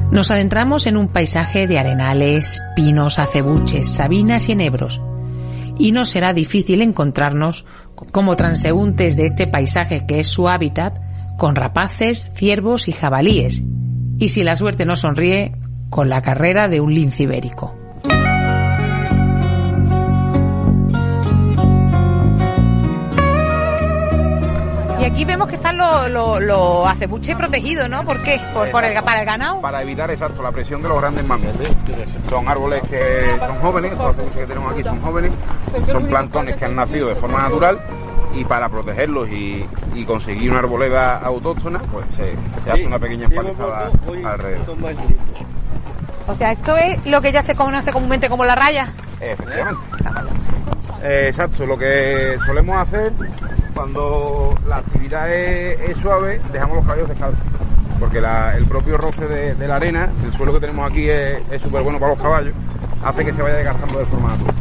Nos adentramos en un paisaje de arenales, pinos, acebuches, sabinas y enebros. Y no será difícil encontrarnos como transeúntes de este paisaje que es su hábitat, con rapaces, ciervos y jabalíes. Y si la suerte nos sonríe, con la carrera de un lince ibérico. Y aquí vemos que están los acebuches protegidos, ¿no? ¿Por qué? ¿Para el ganado? Para evitar, exacto, la presión de los grandes mamíferos. Son árboles que son jóvenes, los acebuches que tenemos aquí son jóvenes, son plantones que han nacido de forma natural, y para protegerlos y conseguir una arboleda autóctona, pues se hace una pequeña empalizada alrededor. O sea, esto es lo que ya se conoce comúnmente como la raya. Efectivamente. Exacto, lo que solemos hacer cuando la actividad es suave, dejamos los caballos descalzos, porque el propio roce de la arena, el suelo que tenemos aquí es súper bueno para los caballos, hace que se vaya desgastando de forma natural.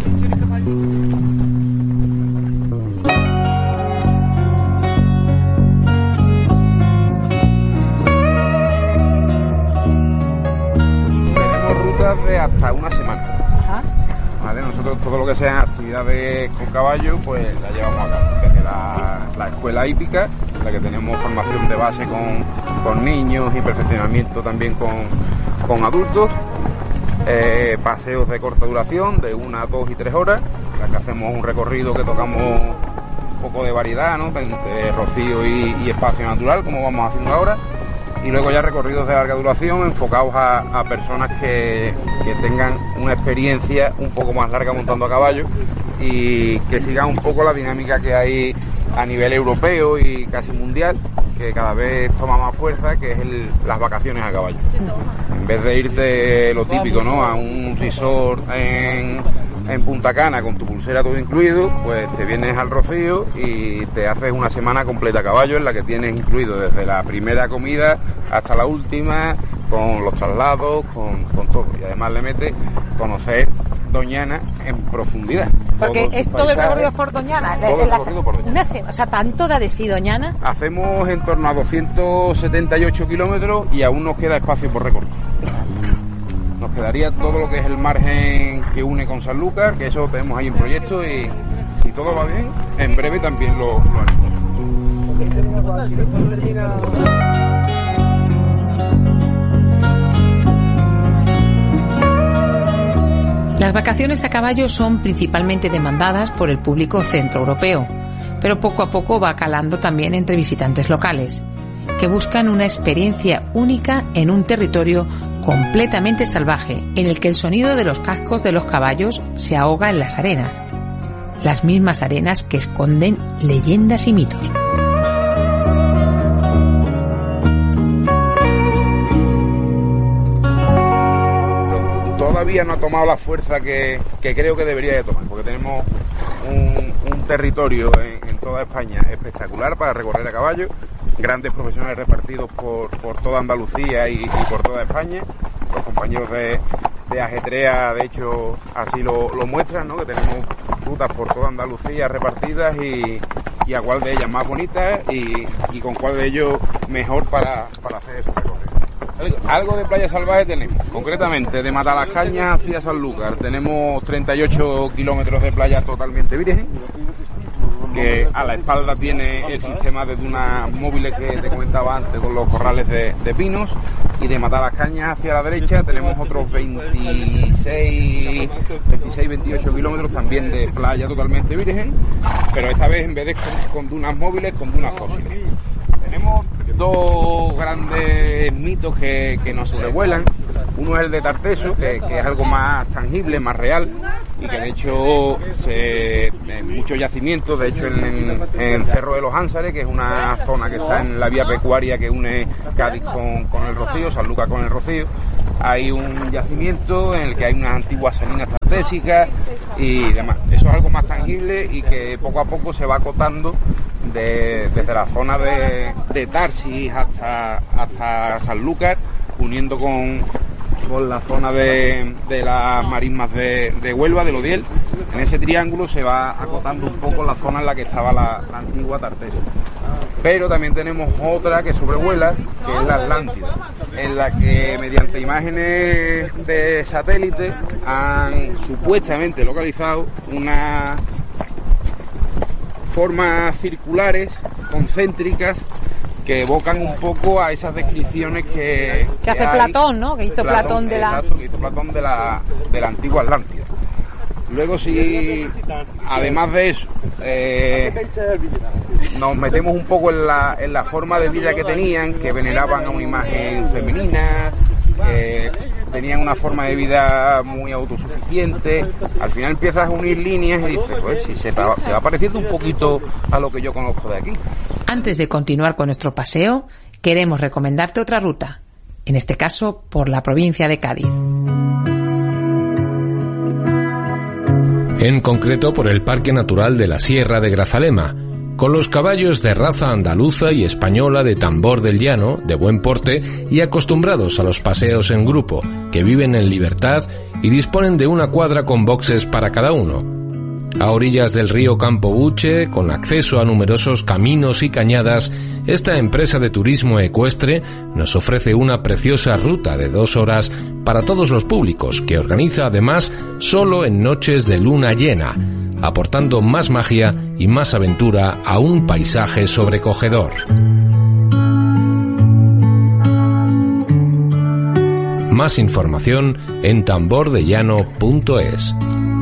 Tenemos rutas de hasta una semana. ¿Vale? Nosotros todo lo que sea actividades con caballo, pues la llevamos a cabo. Desde la escuela hípica, en la que tenemos formación de base con niños y perfeccionamiento también con adultos. Paseos de corta duración, de 1, 2 y 3 horas, en la que hacemos un recorrido que tocamos un poco de variedad, ¿no? De rocío y espacio natural, como vamos haciendo ahora. Y luego ya recorridos de larga duración enfocados a personas que tengan una experiencia un poco más larga montando a caballo y que sigan un poco la dinámica que hay a nivel europeo y casi mundial, que cada vez toma más fuerza, que es las vacaciones a caballo. En vez de irte lo típico, ¿no?, a un resort en Punta Cana con tu pulsera todo incluido, pues te vienes al Rocío y te haces una semana completa a caballo, en la que tienes incluido desde la primera comida hasta la última, con los traslados, con todo. Y además le metes conocer Doñana en profundidad. Porque es todo el recorrido por Doñana. Todo el recorrido por Doñana. O sea, tanto da de sí Doñana. Hacemos en torno a 278 kilómetros y aún nos queda espacio por recorrer. Nos quedaría todo lo que es el margen que une con Sanlúcar, que eso tenemos ahí en proyecto, y si todo va bien, en breve también lo haremos. Las vacaciones a caballo son principalmente demandadas por el público centroeuropeo, pero poco a poco va calando también entre visitantes locales, que buscan una experiencia única en un territorio completamente salvaje, en el que el sonido de los cascos de los caballos se ahoga en las arenas, las mismas arenas que esconden leyendas y mitos. Todavía no ha tomado la fuerza que creo que debería de tomar, porque tenemos un territorio en toda España espectacular para recorrer a caballo, grandes profesionales repartidos por toda Andalucía y por toda España. Los compañeros de Ajetrea, de hecho, así lo muestran, ¿no?, que tenemos rutas por toda Andalucía repartidas y a cuál de ellas más bonitas y con cuál de ellos mejor para hacer esos recorridos. Algo de playa salvaje tenemos, concretamente de Matalascañas hacia Sanlúcar tenemos 38 kilómetros de playa totalmente virgen, que a la espalda tiene el sistema de dunas móviles que te comentaba antes con los corrales de pinos, y de Matalascañas hacia la derecha tenemos otros 28 kilómetros también de playa totalmente virgen, pero esta vez en vez de con dunas móviles, con dunas fósiles. Tenemos dos grandes mitos que nos sobrevuelan. Uno es el de Tarteso, que es algo más tangible, más real, y que de hecho en muchos yacimientos, de hecho en el Cerro de los Ánsares, que es una zona que está en la vía pecuaria que une Cádiz con el Rocío, Sanlúcar con el Rocío, hay un yacimiento en el que hay unas antiguas salinas tartésicas y demás. Eso es algo más tangible y que poco a poco se va acotando desde la zona de Tarsis hasta Sanlúcar, uniendo con la zona de las marismas de Huelva, del Odiel. En ese triángulo se va acotando un poco la zona en la que estaba la antigua Tarteso. Pero también tenemos otra que sobrevuela, que es la Atlántida, en la que mediante imágenes de satélite han supuestamente localizado unas formas circulares, concéntricas, que evocan un poco a esas descripciones que hace Platón, ¿no? Que hizo Platón de la... Exacto, que hizo Platón de la antigua Atlántida. Luego, si además de eso nos metemos un poco en la forma de vida que tenían, que veneraban a una imagen femenina, tenían una forma de vida muy autosuficiente, al final empiezas a unir líneas y dices, pues si se va pareciendo un poquito a lo que yo conozco de aquí. Antes de continuar con nuestro paseo, queremos recomendarte otra ruta, en este caso por la provincia de Cádiz. En concreto por el Parque Natural de la Sierra de Grazalema, con los caballos de raza andaluza y española de tambor del llano, de buen porte y acostumbrados a los paseos en grupo, que viven en libertad y disponen de una cuadra con boxes para cada uno. A orillas del río Campo Buche, con acceso a numerosos caminos y cañadas, esta empresa de turismo ecuestre nos ofrece una preciosa ruta de 2 horas para todos los públicos, que organiza además solo en noches de luna llena, aportando más magia y más aventura a un paisaje sobrecogedor. Más información en tambordellano.es.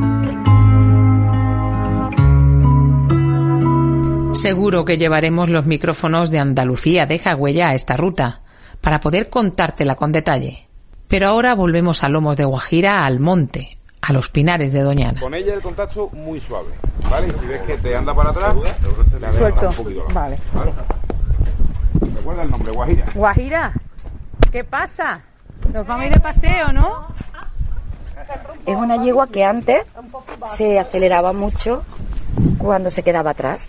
Seguro que llevaremos los micrófonos de Andalucía Deja Huella a esta ruta, para poder contártela con detalle. Pero ahora volvemos a Lomos de Guajira, al monte, a los pinares de Doñana. Con ella el contacto muy suave, ¿vale? Y si ves que te anda para atrás, te suelto. Un poquito la Vale. ¿Recuerda el nombre? Guajira. Guajira, ¿qué pasa? Nos vamos a ir de paseo, ¿no? Es una yegua que antes se aceleraba mucho cuando se quedaba atrás.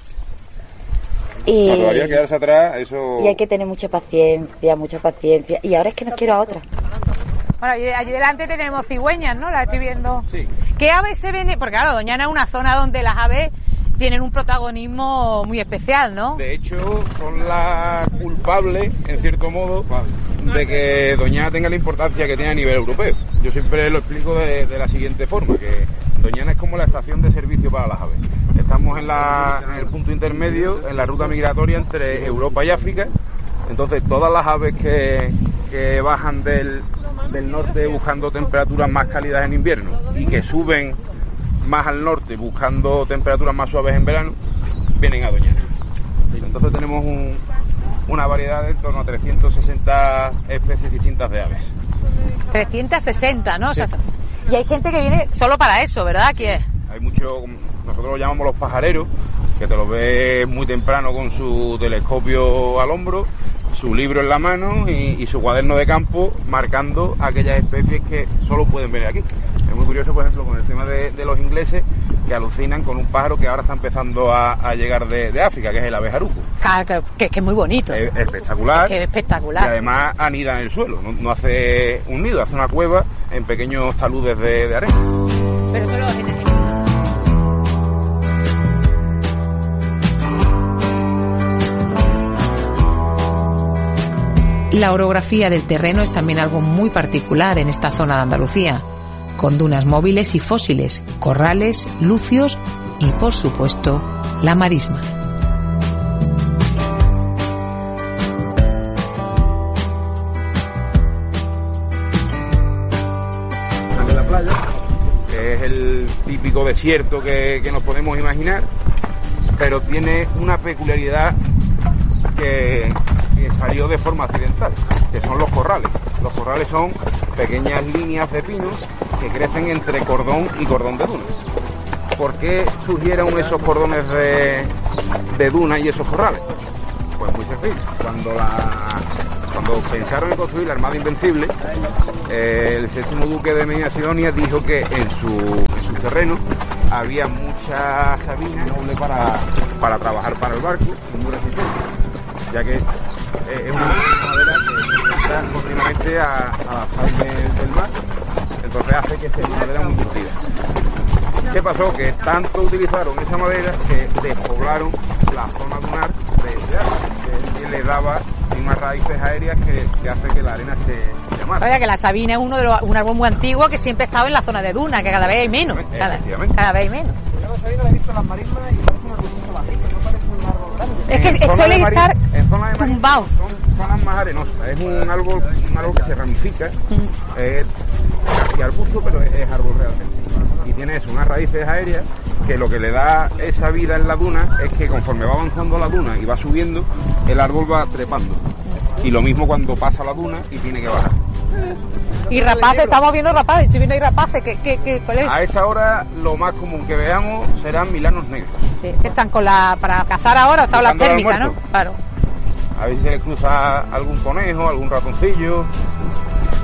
Y todavía quedarse atrás, eso... Y hay que tener mucha paciencia. Y ahora es que no quiero a otra. Bueno, allí delante tenemos cigüeñas, ¿no? La estoy viendo. Sí. ¿Qué aves se ven? Porque claro, Doñana es una zona donde las aves tienen un protagonismo muy especial, ¿no? De hecho, son las culpables, en cierto modo, de que Doñana tenga la importancia que tiene a nivel europeo. Yo siempre lo explico de la siguiente forma, que Doñana es como la estación de servicio para las aves. Estamos en el punto intermedio, en la ruta migratoria entre Europa y África. Entonces, todas las aves que bajan del norte buscando temperaturas más cálidas en invierno y que suben más al norte buscando temperaturas más suaves en verano, vienen a Doñana. Entonces tenemos una variedad de en torno a 360 especies distintas de aves. 360, ¿no? Sí. O sea, y hay gente que viene solo para eso, ¿verdad? Aquí es. Hay mucho, nosotros lo llamamos los pajareros, que te los ves muy temprano con su telescopio al hombro, su libro en la mano y su cuaderno de campo marcando aquellas especies que solo pueden venir aquí. Es muy curioso, por ejemplo, con el tema de los ingleses, que alucinan con un pájaro que ahora está empezando a llegar de África, que es el abejaruco. Claro, que es muy bonito. Es espectacular. Que es espectacular. Y además anida en el suelo, no hace un nido, hace una cueva en pequeños taludes de arena. Pero solo La orografía del terreno es también algo muy particular en esta zona de Andalucía, con dunas móviles y fósiles, corrales, lucios y, por supuesto, la marisma. De la playa, que es el típico desierto que nos podemos imaginar, pero tiene una peculiaridad que salió de forma accidental, que son los corrales. Los corrales son pequeñas líneas de pinos que crecen entre cordón y cordón de dunas. ¿Por qué surgieron esos cordones de duna y esos corrales? Pues muy sencillo. Cuando pensaron en construir la Armada Invencible, el séptimo duque de Medina Sidonia dijo que en su terreno había mucha sabina noble para trabajar para el barco y muy resistente, ya que es una madera que está continuamente a la sal del mar, entonces hace que sea una madera muy curtida. ¿Qué pasó? Que tanto utilizaron esa madera que despoblaron la zona dunar de área. le daba unas raíces aéreas que hace que la arena se amase. Oye, que la sabina es un árbol muy antiguo que siempre estaba en la zona de duna, que cada vez hay menos. Cada vez hay menos. Yo la sabina la he visto en las marismas y parece una cosita bajita, no parece un árbol grande. Es que suele estar tumbado. Son zonas más arenosas, es un árbol que se ramifica, es casi arbusto, pero es árbol realmente. Y tiene eso, unas raíces aéreas que lo que le da esa vida en la duna es que conforme va avanzando la duna y va subiendo, el árbol va trepando. Y lo mismo cuando pasa la duna y tiene que bajar. Y rapaces, estamos viendo rapaces, estoy viendo ahí rapaces, ¿cuál es? A esta hora lo más común que veamos serán milanos negros. Sí, que están para cazar ahora, está la térmica, ¿no? Claro. A ver si se les cruza algún conejo, algún ratoncillo.